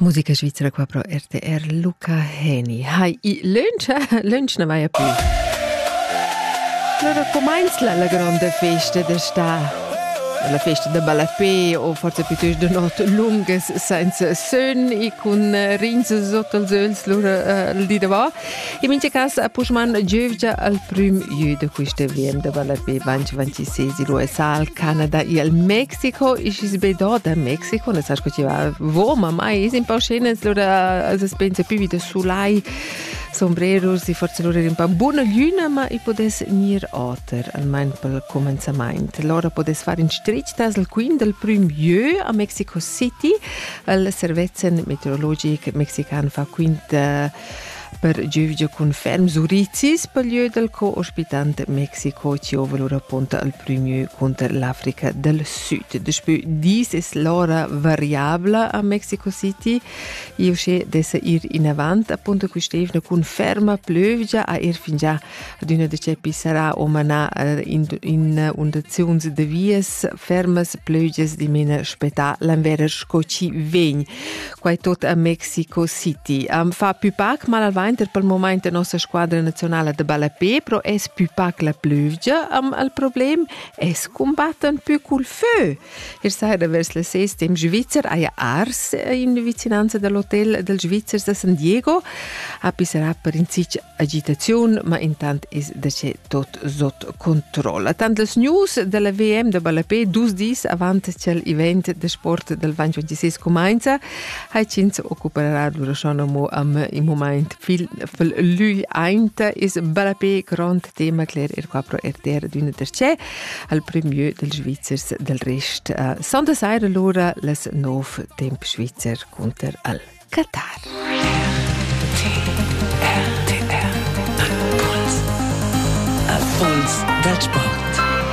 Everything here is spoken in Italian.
Musica svizzera qua pro RTR Luca Heni. Hai i lunch ne vai a più. Allora comincia la grande festa d'estate. La festa de Balapé o forse piuttosto de not lungas senza sön e con rinze sotto il söls lura il di davò. In mince cas pushman giovgia al prim de questa VM de Balapé 2026 USA al Canada e al Mexico e si sbedò da Mexico ne sa che va voma mai in po scene lura as spensa più de sulai sombreros e forse loro un po' buona luna ma i podes nir otter almeno per cominciamento. Loro podes fare in stretch al queen del prim jeu a Mexico City. Il servizio meteorologico mexicano fa quinta per giovge con ferm Zurizis per lieu del co-ospitante Mexico ci ovalura punta al primo contro l'Africa del Sud. Despö dis es l'ora variabile a Mexico City. Io sche dessa ir in avant appunto quest'evne con ferma plövgia a fin già ad una de cepi sarà omana in undazions de vies fermas plövgias di mena spetà l'anverer scoci vegn. Quai tot a Mexico City. Fa più pac mal al per il momento la nostra squadra nazionale de Balapé, però è più pac la pluvia, il problema è combattere più col feu. Sera verso le 6 in Svizzera, a Ars, in vicinanza dell'hotel del Svizzera di San Diego, sarà per in sich agitazione, ma intanto è tutto sotto controllo. Tanto le news della VM de Balapé, 2 dis avanti c'è l'event de sport del 2026 comincia, ci si occuperà in momento lui einte is Balapé grand tema clair qua pro RTR d'una derce al premier del Svizzers del rest. Sonda saira l'ora les 9 temp Svizzer contro al Qatar. RTR Puls. A Puls del Sport.